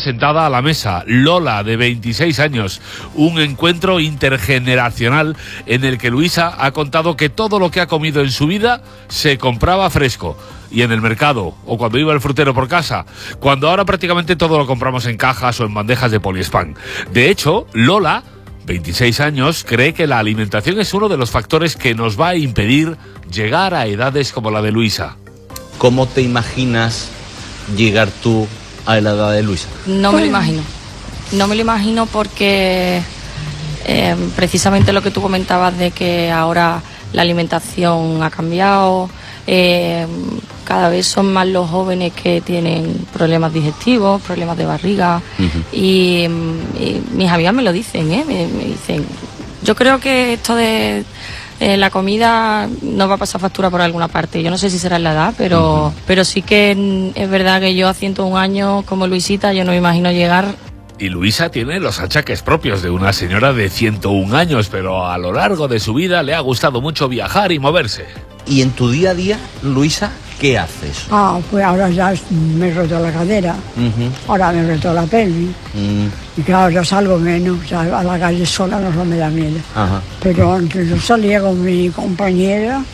sentada a la mesa. Lola, de 26 años. Un encuentro intergeneracional en el que Luisa ha contado que todo lo que ha comido en su vida se compraba fresco. Y en el mercado, o cuando iba el frutero por casa, cuando ahora prácticamente todo lo compramos en cajas o en bandejas de poliespán. De hecho, Lola, 26 años, cree que la alimentación es uno de los factores que nos va a impedir llegar a edades como la de Luisa. ¿Cómo te imaginas llegar tú a la edad de Luisa? No me lo imagino. No me lo imagino porque precisamente lo que tú comentabas de que ahora la alimentación ha cambiado. Cada vez son más los jóvenes que tienen problemas digestivos, problemas de barriga. Y mis amigas me lo dicen, me dicen, yo creo que esto de la comida no va a pasar factura por alguna parte. Yo no sé si será en la edad, pero sí que es verdad que yo a 101 años como Luisita, yo no me imagino llegar. Y Luisa tiene los achaques propios de una señora de 101 años, pero a lo largo de su vida le ha gustado mucho viajar y moverse. ¿Y en tu día a día, Luisa, qué haces? Pues ahora ya me he roto la cadera, ahora me he roto la pelvis, y claro, ya salgo menos, ya a la calle sola no me da miedo. Pero antes yo salía con mi compañera,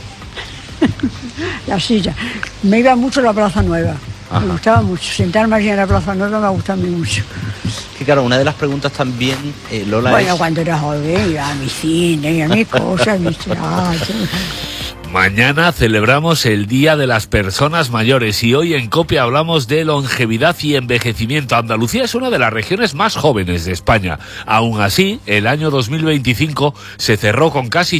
la silla, me iba mucho a la Plaza Nueva, me gustaba mucho, sentarme allí en la Plaza Nueva me gusta a mí mucho. Que claro, una de las preguntas también, Lola, bueno, cuando era joven iba a mi cine, y a mis cosas, mis teatros. Mañana celebramos el Día de las Personas Mayores y hoy en COPE hablamos de longevidad y envejecimiento. Andalucía es una de las regiones más jóvenes de España. Aún así, el año 2025 se cerró con casi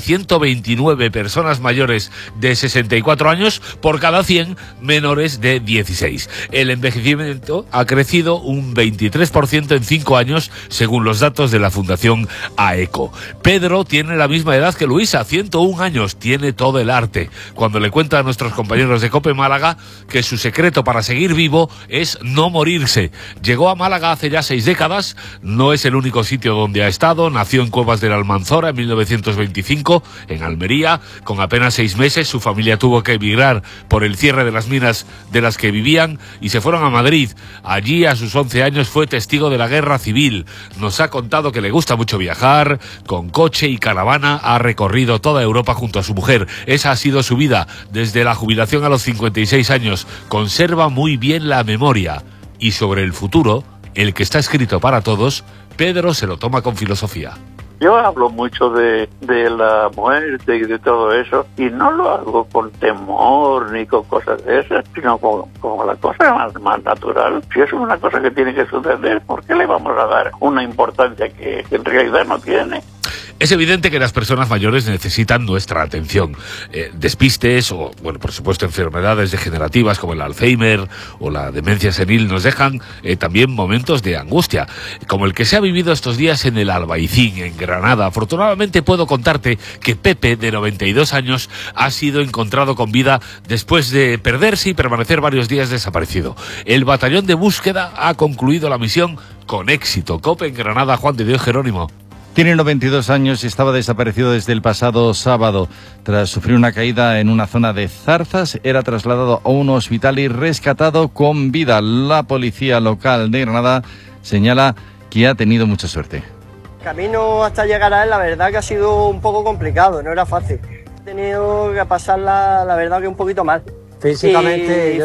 129 personas mayores de 64 años por cada 100 menores de 16. El envejecimiento ha crecido un 23% en 5 años, según los datos de la Fundación AECO. Pedro tiene la misma edad que Luisa, 101 años, tiene todo el arte. Cuando le cuenta a nuestros compañeros de COPE Málaga que su secreto para seguir vivo es no morirse. Llegó a Málaga hace ya 6 décadas, no es el único sitio donde ha estado, nació en Cuevas de la Almanzora en 1925, en Almería. Con apenas 6 meses su familia tuvo que emigrar por el cierre de las minas de las que vivían y se fueron a Madrid. Allí a sus 11 años fue testigo de la guerra civil. Nos ha contado que le gusta mucho viajar, con coche y caravana ha recorrido toda Europa junto a su mujer. Esa ha sido su vida desde la jubilación a los 56 años. Conserva muy bien la memoria. Y sobre el futuro, el que está escrito para todos, Pedro se lo toma con filosofía. Yo hablo mucho de la muerte y de todo eso, y no lo hago con temor ni con cosas de esas, sino como la cosa más natural. Si es una cosa que tiene que suceder, ¿por qué le vamos a dar una importancia que en realidad no tiene? Es evidente que las personas mayores necesitan nuestra atención. Despistes o, bueno, por supuesto, enfermedades degenerativas como el Alzheimer o la demencia senil nos dejan también momentos de angustia, como el que se ha vivido estos días en el Albaicín, en Granada. Afortunadamente puedo contarte que Pepe, de 92 años, ha sido encontrado con vida después de perderse y permanecer varios días desaparecido. El batallón de búsqueda ha concluido la misión con éxito. COPE en Granada, Juan de Dios Jerónimo. Tiene 92 años y estaba desaparecido desde el pasado sábado. Tras sufrir una caída en una zona de zarzas, era trasladado a un hospital y rescatado con vida. La policía local de Granada señala que ha tenido mucha suerte. El camino hasta llegar a él, la verdad que ha sido un poco complicado, no era fácil. He tenido que pasarla, la verdad que un poquito mal. Físicamente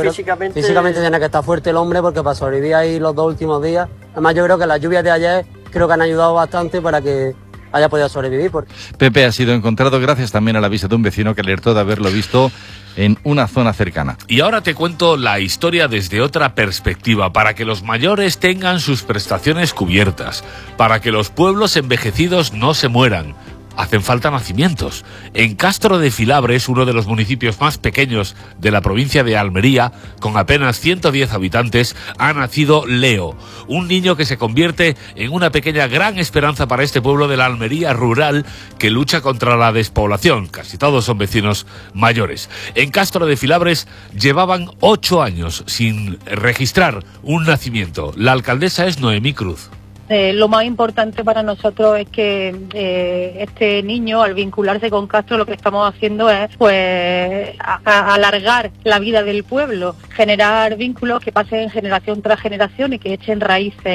tiene que estar fuerte el hombre porque para sobrevivir ahí los 2 últimos días. Además yo creo que las lluvias de ayer creo que han ayudado bastante para que haya podido sobrevivir. Pepe ha sido encontrado gracias también al aviso de un vecino que alertó de haberlo visto en una zona cercana. Y ahora te cuento la historia desde otra perspectiva, para que los mayores tengan sus prestaciones cubiertas, para que los pueblos envejecidos no se mueran. Hacen falta nacimientos. En Castro de Filabres, uno de los municipios más pequeños de la provincia de Almería, con apenas 110 habitantes, ha nacido Leo, un niño que se convierte en una pequeña gran esperanza para este pueblo de la Almería rural que lucha contra la despoblación. Casi todos son vecinos mayores. En Castro de Filabres llevaban 8 años sin registrar un nacimiento. La alcaldesa es Noemí Cruz. Lo más importante para nosotros es que este niño, al vincularse con Castro, lo que estamos haciendo es alargar la vida del pueblo, generar vínculos que pasen generación tras generación y que echen raíces